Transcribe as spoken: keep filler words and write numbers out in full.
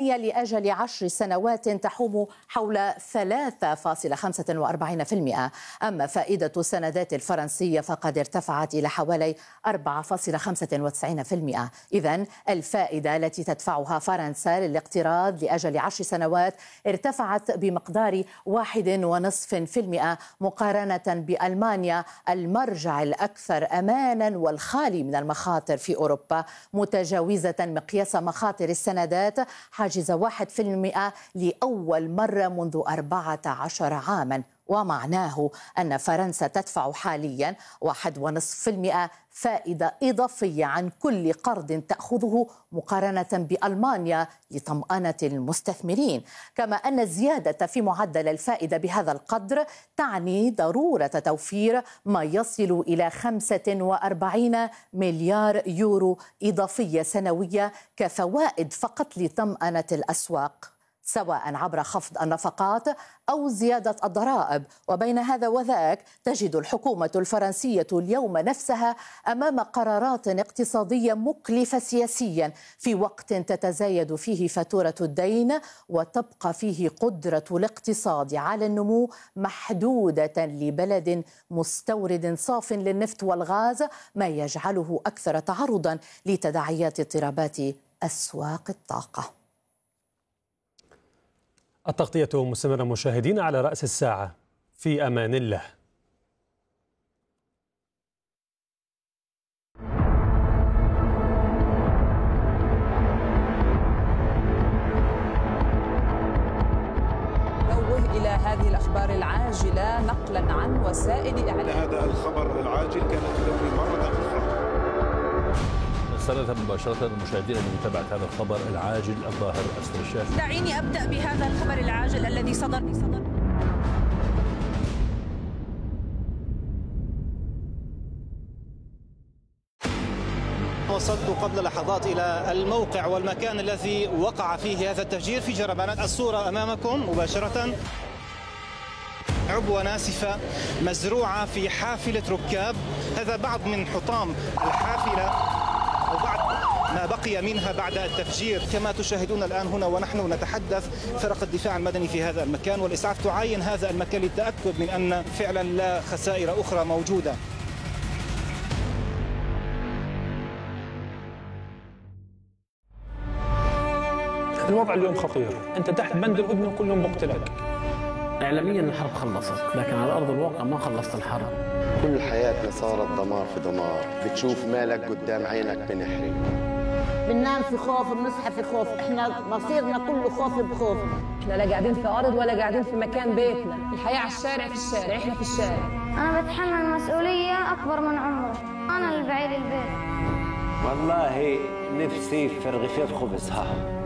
الألمانية لأجل عشر سنوات تحوم حول ثلاثة فاصلة خمسة وأربعين بالمئة، أما فائدة السندات الفرنسية فقد ارتفعت إلى حوالي أربعة فاصلة خمسة وتسعين بالمئة. إذن الفائدة التي تدفعها فرنسا للاقتراض لأجل عشر سنوات ارتفعت بمقدار واحد ونصف في المئة مقارنة بألمانيا المرجع الأكثر أمانا والخالي من المخاطر في أوروبا، متجاوزة مقياس مخاطر السندات حاجز واحد في المئة لأول مرة منذ أربعة عشر عاما، ومعناه أن فرنسا تدفع حاليا واحد ونصف في المئة فائدة إضافية عن كل قرض تأخذه مقارنة بألمانيا لطمأنة المستثمرين، كما أن الزيادة في معدل الفائدة بهذا القدر تعني ضرورة توفير ما يصل إلى خمسة وأربعين مليار يورو إضافية سنوية كفوائد فقط لطمأنة الأسواق، سواء عبر خفض النفقات أو زيادة الضرائب. وبين هذا وذاك تجد الحكومة الفرنسية اليوم نفسها أمام قرارات اقتصادية مكلفة سياسيا في وقت تتزايد فيه فاتورة الدين وتبقى فيه قدرة الاقتصاد على النمو محدودة لبلد مستورد صاف للنفط والغاز، ما يجعله أكثر تعرضا لتداعيات اضطرابات أسواق الطاقة. التغطية مستمرة مشاهدين على رأس الساعة، في أمان الله. نوه إلى هذه الأخبار العاجلة نقلا عن وسائل إعلام. هذا الخبر العاجل كانت تدوي مرة أخرى. نستند مباشرة المشاهدين لمتابعة هذا الخبر العاجل الظاهر أسفل الشاشة. دعيني أبدأ بهذا الخبر العاجل الذي صدر صدر وصلت قبل لحظات إلى الموقع والمكان الذي وقع فيه هذا التفجير في جربانات. الصورة أمامكم مباشرة، عبوة ناسفة مزروعة في حافلة ركاب. هذا بعض من حطام الحافلة أو بعض ما بقي منها بعد التفجير. كما تشاهدون الآن هنا ونحن نتحدث، فرق الدفاع المدني في هذا المكان والإسعاف تعاين هذا المكان للتأكد من أن فعلا لا خسائر أخرى موجودة. الوضع اليوم خطير، أنت تحت بند الهدنة وكلهم بقتلك. إعلاميا الحرب خلصت، لكن على أرض الواقع ما خلصت الحرب. كل حياتنا صارت دمار في دمار، بتشوف مالك قدام عينك بنحرق. بننام في خوف، بنصحى في خوف، احنا مصيرنا كله خوف بخوف. احنا لا قاعدين في أرض ولا قاعدين في مكان بيتنا، الحياة على الشارع، في الشارع، احنا في الشارع. أنا بتحمل مسؤولية أكبر من عمري، أنا اللي بعيد البيت. والله نفسي في رغيفين خبز ها